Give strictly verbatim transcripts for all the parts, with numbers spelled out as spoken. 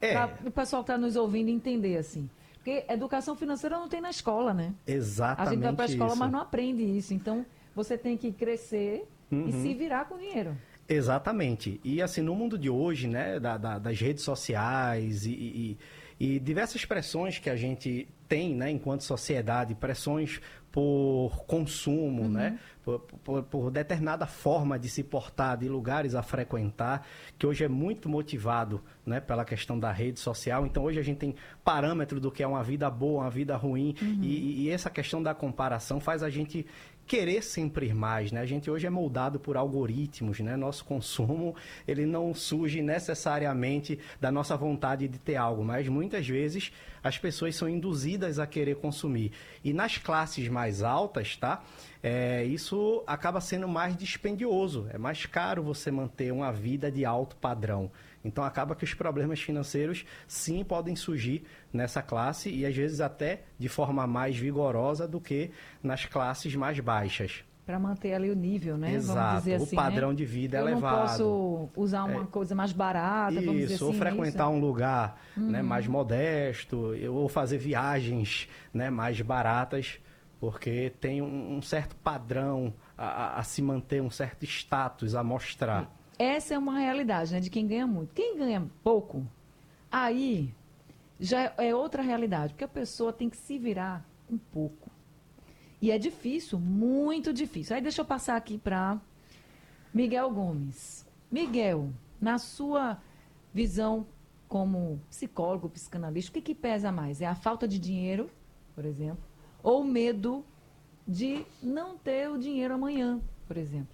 É, Para o pessoal que está nos ouvindo entender, assim. Porque educação financeira não tem na escola, né? A gente vai para a exatamente escola, isso. mas não aprende isso. Então, você tem que crescer e se virar com dinheiro. Exatamente. E assim, no mundo de hoje, né, da- da- das redes sociais e, e- e diversas pressões que a gente tem, né, enquanto sociedade, pressões por consumo, né, por, por- por determinada forma de se portar, de lugares a frequentar, que hoje é muito motivado, né, pela questão da rede social. Então, hoje a gente tem parâmetro do que é uma vida boa, uma vida ruim, e, e essa questão da comparação faz a gente querer sempre mais, né? A gente hoje é moldado por algoritmos, né? Nosso consumo, ele não surge necessariamente da nossa vontade de ter algo, mas muitas vezes as pessoas são induzidas a querer consumir. E nas classes mais altas, tá? É, isso acaba sendo mais dispendioso, é mais caro você manter uma vida de alto padrão. Então acaba que os problemas financeiros sim podem surgir nessa classe e às vezes até de forma mais vigorosa do que nas classes mais baixas. Para manter ali o nível, né? Vamos Exato, dizer o assim, padrão né? de vida Eu não elevado. posso usar uma coisa mais barata, vamos dizer Isso, ou assim, frequentar isso. um lugar né, mais modesto, ou fazer viagens né, mais baratas, porque tem um, um certo padrão a, a- a se manter, um certo status a mostrar. Essa é uma realidade, né? De quem ganha muito. Quem ganha pouco, aí já é outra realidade, porque a pessoa tem que se virar um pouco. E é difícil, muito difícil. Aí deixa eu passar aqui para Miguel Gomes. Miguel, na sua visão como psicólogo, psicanalista, o que, que pesa mais? É a falta de dinheiro, por exemplo, ou o medo de não ter o dinheiro amanhã, por exemplo?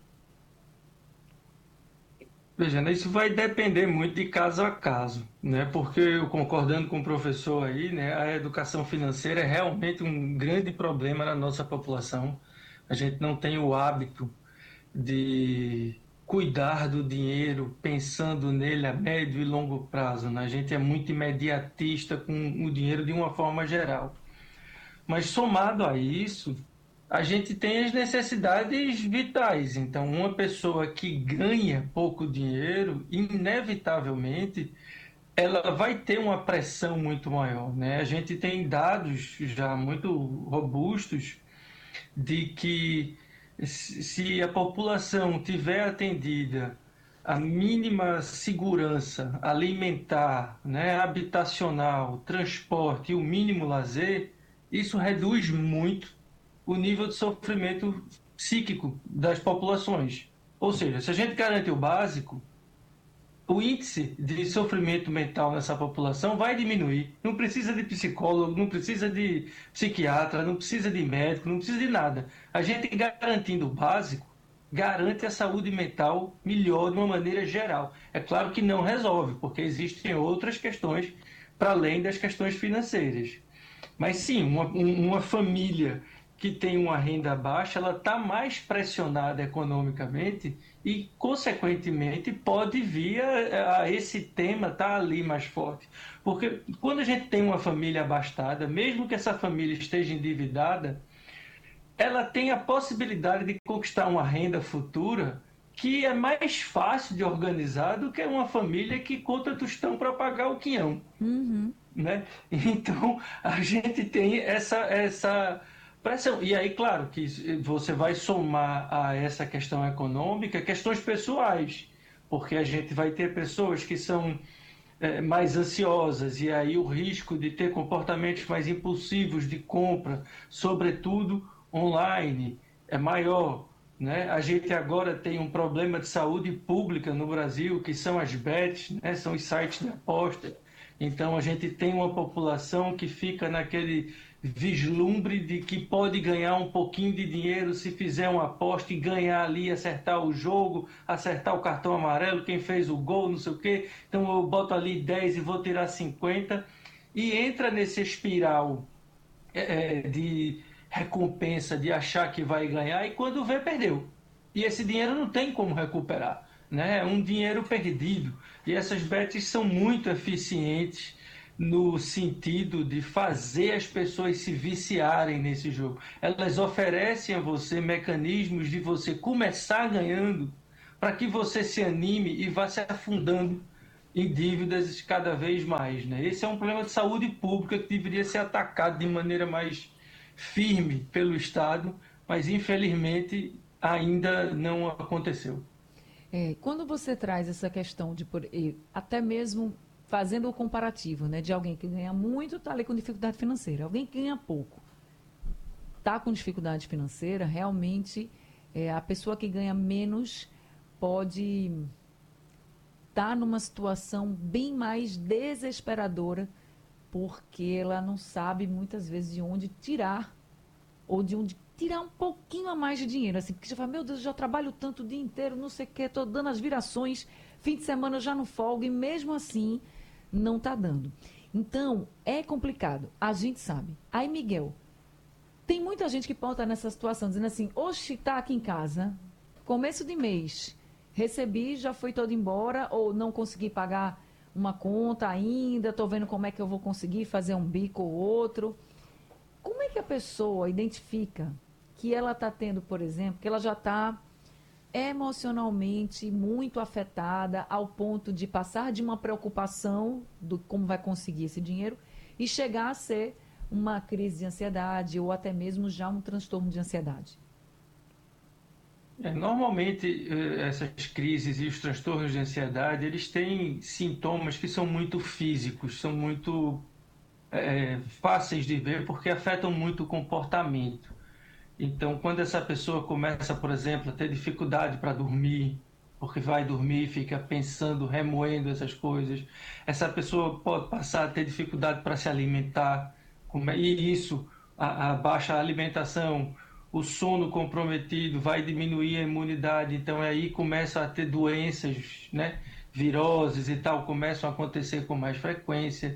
Veja, né, isso vai depender muito de caso a caso, né? Porque eu concordando com o professor aí, né, a educação financeira é realmente um grande problema na nossa população. A gente não tem o hábito de cuidar do dinheiro pensando nele a médio e longo prazo, né? A gente é muito imediatista com o dinheiro de uma forma geral. Mas somado a isso, a gente tem as necessidades vitais. Então, uma pessoa que ganha pouco dinheiro, inevitavelmente, ela vai ter uma pressão muito maior, né? A gente tem dados já muito robustos de que se a população tiver atendida a mínima segurança alimentar, né, habitacional, transporte e o mínimo lazer, isso reduz muito o nível de sofrimento psíquico das populações. Ou seja, se a gente garante o básico, o índice de sofrimento mental nessa população vai diminuir. Não precisa de psicólogo, não precisa de psiquiatra, não precisa de médico, não precisa de nada. A gente garantindo o básico, garante a saúde mental melhor de uma maneira geral. É claro que não resolve, porque existem outras questões para além das questões financeiras. Mas sim, uma, uma família que tem uma renda baixa, ela está mais pressionada economicamente e, consequentemente, pode vir a, a esse tema estar tá ali mais forte. Porque quando a gente tem uma família abastada, mesmo que essa família esteja endividada, ela tem a possibilidade de conquistar uma renda futura que é mais fácil de organizar do que uma família que conta tostão para pagar o quinhão. Uhum. Né? Então, a gente tem essa, essa pressão. E aí, claro, que você vai somar a essa questão econômica questões pessoais, porque a gente vai ter pessoas que são é, mais ansiosas, e aí o risco de ter comportamentos mais impulsivos de compra, sobretudo online, é maior. Né? A gente agora tem um problema de saúde pública no Brasil, que são as bets, né? São os sites de aposta. Então a gente tem uma população que fica naquele vislumbre de que pode ganhar um pouquinho de dinheiro se fizer uma aposta e ganhar ali, acertar o jogo, acertar o cartão amarelo, quem fez o gol, não sei o quê. Então eu boto ali dez e vou tirar cinquenta e entra nesse espiral é, de recompensa, de achar que vai ganhar e quando vê, perdeu. E esse dinheiro não tem como recuperar. Né? É um dinheiro perdido. E essas bets são muito eficientes no sentido de fazer as pessoas se viciarem nesse jogo. Elas oferecem a você mecanismos de você começar ganhando para que você se anime e vá se afundando em dívidas cada vez mais, né? Esse é um problema de saúde pública que deveria ser atacado de maneira mais firme pelo Estado, mas infelizmente ainda não aconteceu. É, quando você traz essa questão de, por, e até mesmo fazendo o comparativo, né, de alguém que ganha muito, está ali com dificuldade financeira, alguém que ganha pouco, está com dificuldade financeira, realmente é, a pessoa que ganha menos pode estar numa situação bem mais desesperadora, porque ela não sabe muitas vezes de onde tirar ou de onde tirar um pouquinho a mais de dinheiro, assim, porque você fala, meu Deus, eu já trabalho tanto o dia inteiro, não sei o quê, estou dando as virações, fim de semana eu já não folgo, e mesmo assim não está dando. Então, é complicado, a gente sabe. Aí, Miguel, tem muita gente que pode estar nessa situação, dizendo assim, oxe, está aqui em casa, começo de mês, recebi, já foi todo embora, ou não consegui pagar uma conta ainda, estou vendo como é que eu vou conseguir fazer um bico ou outro. Como é que a pessoa identifica que ela está tendo, por exemplo, que ela já está emocionalmente muito afetada ao ponto de passar de uma preocupação do como vai conseguir esse dinheiro e chegar a ser uma crise de ansiedade ou até mesmo já um transtorno de ansiedade? É, normalmente, eh, essas crises e os transtornos de ansiedade, eles têm sintomas que são muito físicos, são muito eh, fáceis de ver porque afetam muito o comportamento. Então, quando essa pessoa começa, por exemplo, a ter dificuldade para dormir, porque vai dormir e fica pensando, remoendo essas coisas, essa pessoa pode passar a ter dificuldade para se alimentar, como é- e isso, a, a baixa alimentação, o sono comprometido, vai diminuir a imunidade, então aí começa a ter doenças, né, viroses e tal, começam a acontecer com mais frequência.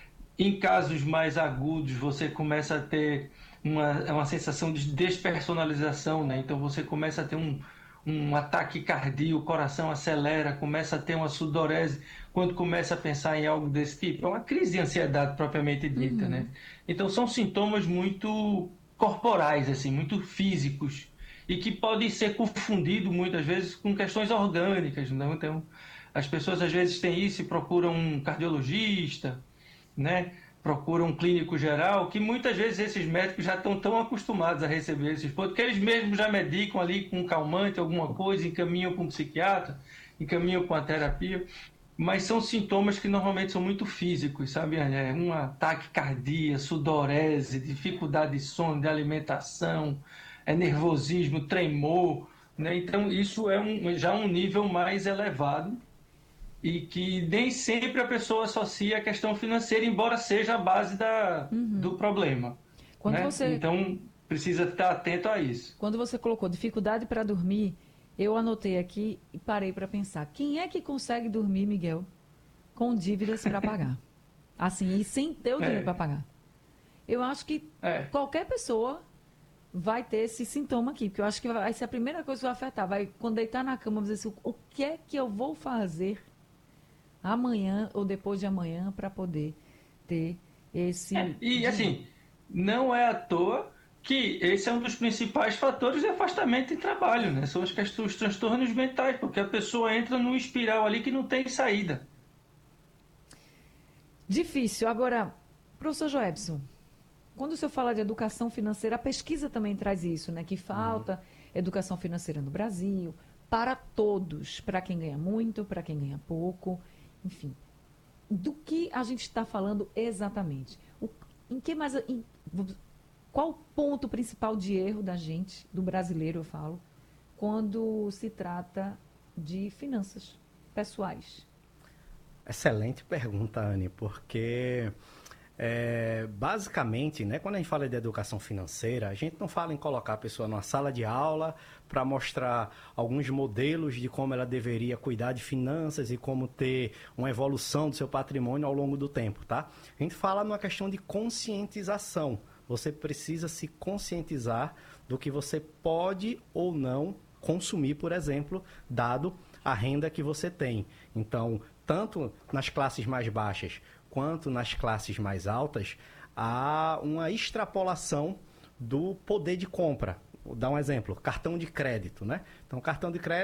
Em casos mais agudos, você começa a ter uma, uma sensação de despersonalização, né? Então você começa a ter um, um ataque cardíaco, o coração acelera, começa a ter uma sudorese quando começa a pensar em algo desse tipo. É uma crise de ansiedade propriamente dita, né? Uhum. Então são sintomas muito corporais, assim, muito físicos e que podem ser confundidos muitas vezes com questões orgânicas, não? Então as pessoas às vezes têm isso e procuram um cardiologista, né? Procura um clínico geral, que muitas vezes esses médicos já estão tão acostumados a receber esses pontos, que eles mesmos já medicam ali com um calmante, alguma coisa, encaminham para um psiquiatra, encaminham para uma terapia, mas são sintomas que normalmente são muito físicos, sabe? É um ataque cardíaco, sudorese, dificuldade de sono, de alimentação, é nervosismo, tremor, né? Então isso é um, já um nível mais elevado e que nem sempre a pessoa associa a questão financeira, embora seja a base da, Uhum. do problema, Quando né? você, Então, precisa estar atento a isso. quando você colocou dificuldade para dormir, eu anotei aqui e parei para pensar. Quem é que consegue dormir, Miguel, com dívidas para pagar? Assim, e sem ter o dinheiro É, para pagar? Eu acho que é, qualquer pessoa vai ter esse sintoma aqui, porque eu acho que vai ser a primeira coisa que vai afetar. Vai, quando deitar na cama, vai dizer assim, o que é que eu vou fazer amanhã ou depois de amanhã para poder ter é. esse E dinheiro? assim, não é à toa que esse é um dos principais fatores de afastamento em trabalho, né? São as questões, os transtornos mentais, porque a pessoa entra num espiral ali que não tem saída. Difícil. Agora, professor Joebson, quando o senhor fala de educação financeira, a pesquisa também traz isso, né? Que Uhum. falta educação financeira no Brasil, para todos, para quem ganha muito, para quem ganha pouco, enfim. Do que a gente está falando exatamente? O, em que mais, em, qual o ponto principal de erro da gente, do brasileiro, eu falo, quando se trata de finanças pessoais? Excelente pergunta, Anne, porque é, basicamente, né, quando a gente fala de educação financeira, a gente não fala em colocar a pessoa numa sala de aula para mostrar alguns modelos de como ela deveria cuidar de finanças e como ter uma evolução do seu patrimônio ao longo do tempo, tá? A gente fala numa questão de conscientização. Você precisa se conscientizar do que você pode ou não consumir, por exemplo, dado a renda que você tem. Então, tanto nas classes mais baixas quanto nas classes mais altas, há uma extrapolação do poder de compra. Vou dar um exemplo, cartão de crédito, né? Então, cartão de crédito